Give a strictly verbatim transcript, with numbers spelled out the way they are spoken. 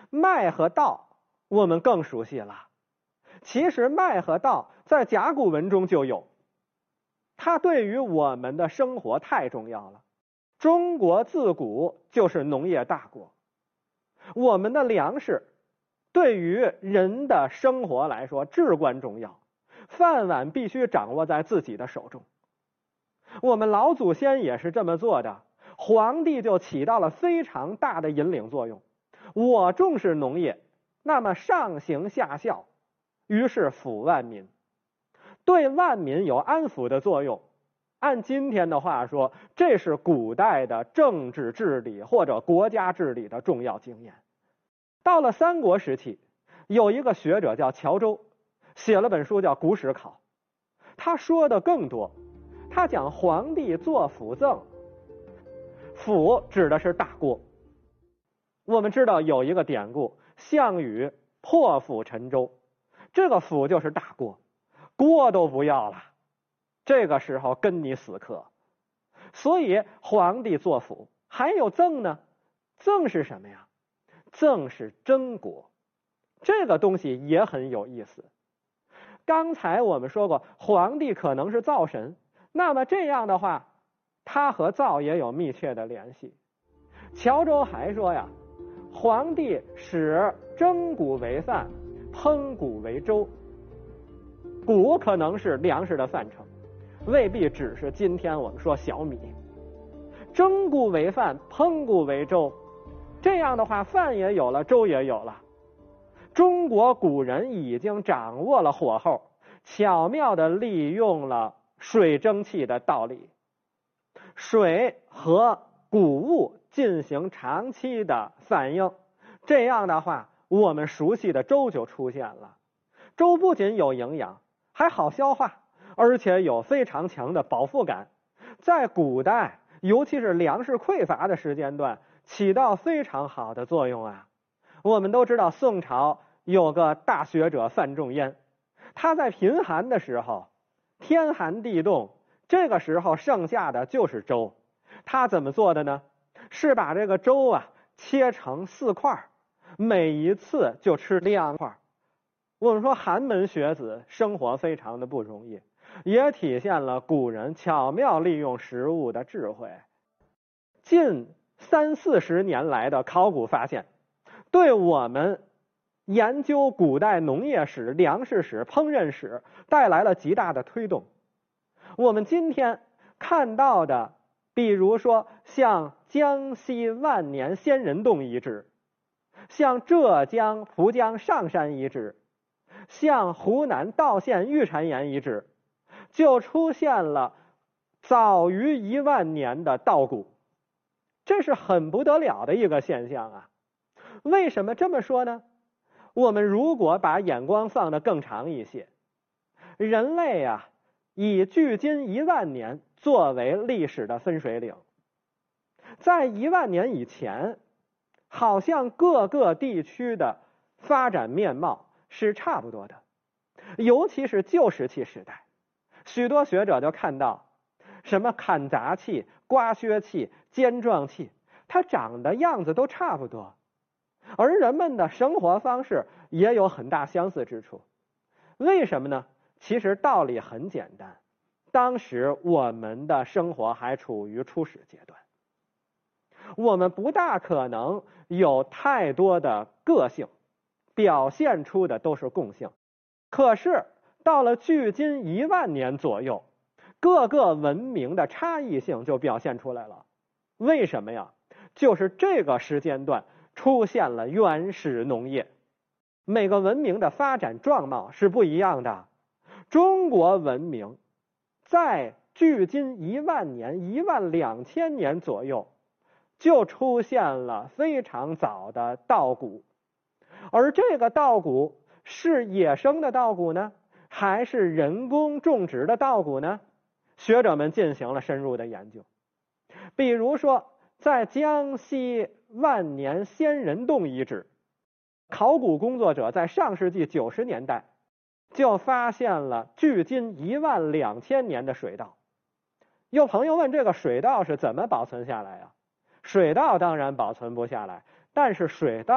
麦和稻我们更熟悉了。其实麦和稻在甲骨文中就有，它对于我们的生活太重要了。中国自古就是农业大国，我们的粮食对于人的生活来说至关重要，饭碗必须掌握在自己的手中。我们老祖先也是这么做的，皇帝就起到了非常大的引领作用。我重视农业，那么上行下效，于是抚万民，对万民有安抚的作用。按今天的话说，这是古代的政治治理或者国家治理的重要经验。到了三国时期，有一个学者叫乔州，写了本书叫《古史考》，他说的更多。他讲皇帝做辅政，辅指的是大锅。我们知道有一个典故，项羽破釜沉舟，这个釜就是大锅，锅都不要了，这个时候跟你死磕。所以皇帝做辅。还有赠呢，赠是什么呀？赠是真锅，这个东西也很有意思。刚才我们说过，皇帝可能是灶神，那么这样的话，他和灶也有密切的联系。乔州还说呀，皇帝使蒸谷为饭，烹谷为粥。谷可能是粮食的范畴，未必只是今天我们说小米。蒸谷为饭，烹谷为粥，这样的话饭也有了，粥也有了。中国古人已经掌握了火候，巧妙地利用了水蒸气的道理，水和谷物进行长期的反应，这样的话我们熟悉的粥就出现了。粥不仅有营养，还好消化，而且有非常强的饱腹感，在古代尤其是粮食匮乏的时间段起到非常好的作用啊。我们都知道宋朝有个大学者范仲淹，他在贫寒的时候，天寒地冻，这个时候剩下的就是粥。他怎么做的呢？是把这个粥啊切成四块，每一次就吃两块。我们说寒门学子生活非常的不容易，也体现了古人巧妙利用食物的智慧。近三四十年来的考古发现，对我们研究古代农业史、粮食史、烹饪史带来了极大的推动。我们今天看到的，比如说像江西万年仙人洞遗址，像浙江蒲江上山遗址，像湖南道县玉蟾岩遗址，就出现了早于一万年的稻谷，这是很不得了的一个现象啊。为什么这么说呢？我们如果把眼光放得更长一些，人类啊，以距今一万年作为历史的分水岭。在一万年以前，好像各个地区的发展面貌是差不多的，尤其是旧石器时代，许多学者就看到什么砍砸器、刮削器、尖状器，它长的样子都差不多，而人们的生活方式也有很大相似之处。为什么呢？其实道理很简单，当时我们的生活还处于初始阶段，我们不大可能有太多的个性，表现出的都是共性。可是到了距今一万年左右，各个文明的差异性就表现出来了。为什么呀？就是这个时间段出现了原始农业，每个文明的发展状貌是不一样的。中国文明在距今一万年、一万两千年左右就出现了非常早的稻谷，而这个稻谷是野生的稻谷呢，还是人工种植的稻谷呢？学者们进行了深入的研究。比如说在江西万年仙人洞遗址，考古工作者在上世纪九十年代就发现了距今一万两千年的水稻。有朋友问，这个水稻是怎么保存下来啊？水稻当然保存不下来，但是水稻